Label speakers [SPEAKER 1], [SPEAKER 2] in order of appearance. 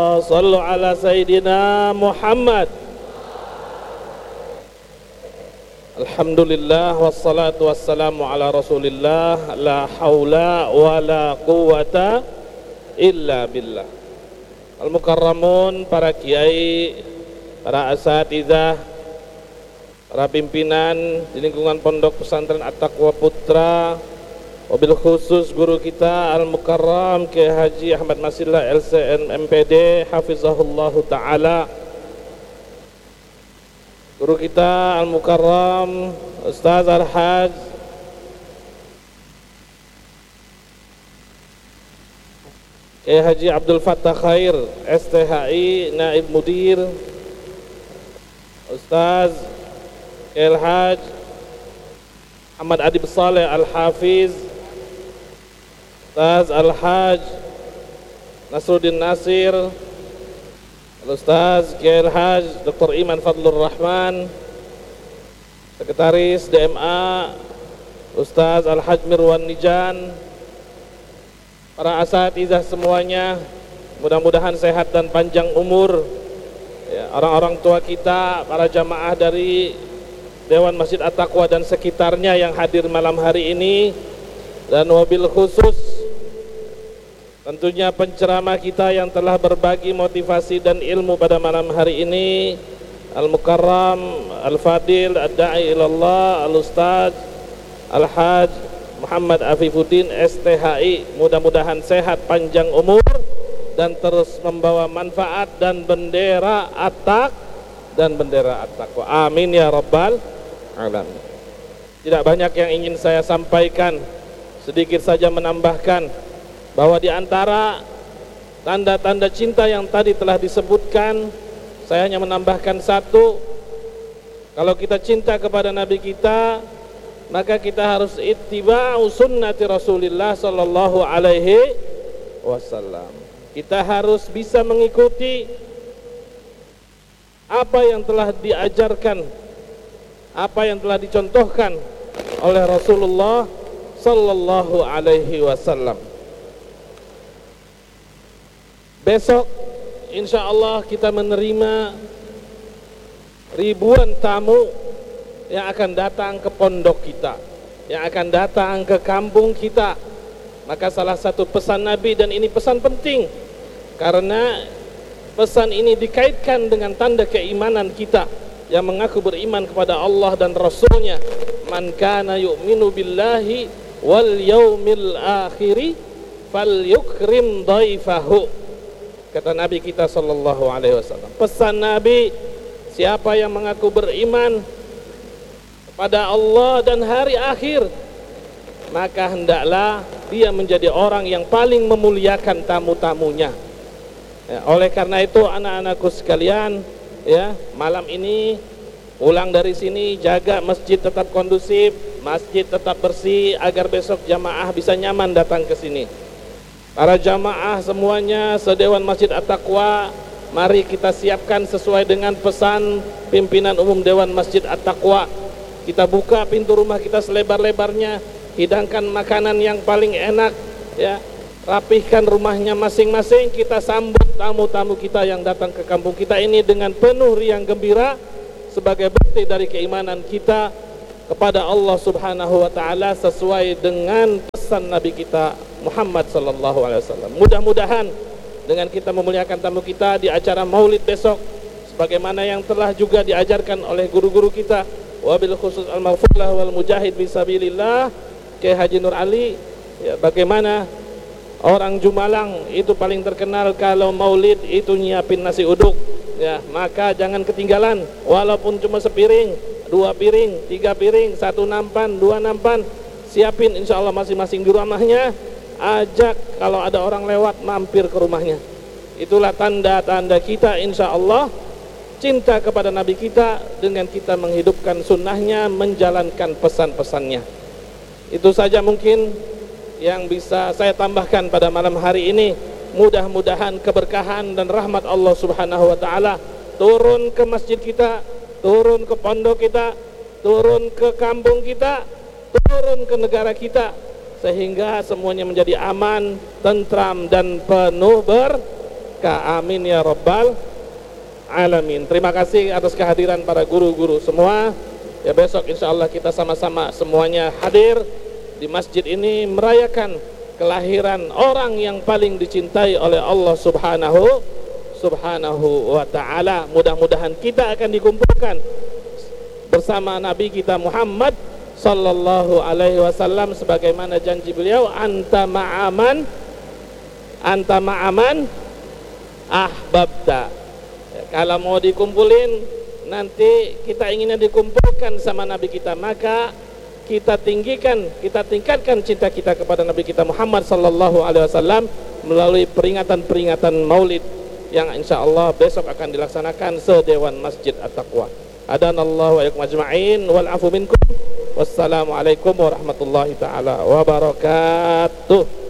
[SPEAKER 1] Sallu ala Sayyidina Muhammad. Alhamdulillah wassalatu wassalamu ala Rasulillah. La haula wa la quwata illa billah. Al-mukarramun, para kiai, para asatizah, para pimpinan di lingkungan Pondok Pesantren At-Taqwa Putra, wabil khusus guru kita Al-Mukarram Kiai Haji Ahmad Masilla LCN MPD hafizahullahu ta'ala, guru kita Al-Mukarram Ustaz Al-Haj Kiai Haji Abdul Fattah Khair STHI Naib Mudir, Ustaz Kiai Al-Haj Ahmad Adib Saleh Al-Hafiz, Ustaz Al-Haj Nasruddin Nasir, Ustaz Kiai Al-Haj Dr. Iman Fadlur Rahman, Sekretaris DMA Ustaz Al-Haj Mirwan Nijan, para asatizah semuanya, mudah-mudahan sehat dan panjang umur ya, orang-orang tua kita, para jamaah dari Dewan Masjid At-Taqwa dan sekitarnya yang hadir malam hari ini, dan wabil khusus tentunya penceramah kita yang telah berbagi motivasi dan ilmu pada malam hari ini, Al-Mukarram Al-Fadil Ad-Da'i Ilallah Al-Ustaz Al-Haj Muhammad Afifuddin STHI, mudah-mudahan sehat panjang umur dan terus membawa manfaat dan bendera At-Taqwa. Amin ya rabbal alamin. Tidak banyak yang ingin saya sampaikan, sedikit saja menambahkan bahwa di antara tanda-tanda cinta yang tadi telah disebutkan, saya hanya menambahkan satu. Kalau kita cinta kepada Nabi kita, maka kita harus ittiba'u sunnati Rasulillah sallallahu alaihi wasallam. Kita harus bisa mengikuti apa yang telah diajarkan, apa yang telah dicontohkan oleh Rasulullah sallallahu alaihi wasallam. Besok insyaallah kita menerima ribuan tamu yang akan datang ke pondok kita, yang akan datang ke kampung kita. Maka salah satu pesan Nabi, dan ini pesan penting karena pesan ini dikaitkan dengan tanda keimanan kita yang mengaku beriman kepada Allah dan Rasulnya. Man kana yu'minu billahi wal yaumil akhiri falyukrim dhaifahu, kata Nabi kita sallallahu alaihi wasallam. Pesan Nabi, siapa yang mengaku beriman kepada Allah dan hari akhir, maka hendaklah dia menjadi orang yang paling memuliakan tamu-tamunya. Ya, oleh karena itu anak-anakku sekalian, ya, malam ini pulang dari sini jaga masjid tetap kondusif, masjid tetap bersih agar besok jamaah bisa nyaman datang ke sini. Para jamaah semuanya sedewan Masjid At-Taqwa, mari kita siapkan sesuai dengan pesan pimpinan umum Dewan Masjid At-Taqwa. Kita buka pintu rumah kita selebar-lebarnya, hidangkan makanan yang paling enak, ya, rapihkan rumahnya masing-masing. Kita sambut tamu-tamu kita yang datang ke kampung kita ini dengan penuh riang gembira sebagai bukti dari keimanan kita kepada Allah Subhanahu wa taala sesuai dengan pesan Nabi kita Muhammad sallallahu alaihi wasallam. Mudah-mudahan dengan kita memuliakan tamu kita di acara Maulid besok, sebagaimana yang telah juga diajarkan oleh guru-guru kita, wabil khusus al-maghfurlah wal mujahid fisabilillah Kiai Haji Nur Ali, ya, bagaimana orang Jumalang itu paling terkenal kalau Maulid itu nyiapin nasi uduk, ya, maka jangan ketinggalan, walaupun cuma sepiring, 2 piring, 3 piring, 1 nampan, 2 nampan, siapin insyaallah masing-masing di rumahnya. Ajak kalau ada orang lewat mampir ke rumahnya. Itulah tanda-tanda kita insyaallah cinta kepada Nabi kita dengan kita menghidupkan sunnahnya, menjalankan pesan-pesannya. Itu saja mungkin yang bisa saya tambahkan pada malam hari ini. Mudah-mudahan keberkahan dan rahmat Allah Subhanahu wa taala turun ke masjid kita, turun ke pondok kita, turun ke kampung kita, turun ke negara kita, sehingga semuanya menjadi aman, tentram dan penuh Mekah. Amin ya rabbal alamin. Terima kasih atas kehadiran para guru-guru semua. Ya, besok insyaallah kita sama-sama semuanya hadir di masjid ini merayakan kelahiran orang yang paling dicintai oleh Allah Subhanahu wa ta'ala. Mudah-mudahan kita akan dikumpulkan bersama Nabi kita Muhammad sallallahu alaihi wasallam sebagaimana janji beliau, anta ma'aman ahbabta. Ya, kalau mau dikumpulin nanti kita inginnya dikumpulkan sama Nabi kita, maka kita tingkatkan cinta kita kepada Nabi kita Muhammad sallallahu alaihi wasallam melalui peringatan-peringatan Maulid yang insyaallah besok akan dilaksanakan se-Dewan Masjid At-Taqwa. Adanallahu wa yakum ajma'in wal afu minkum. Wassalamualaikum warahmatullahi taala wabarakatuh.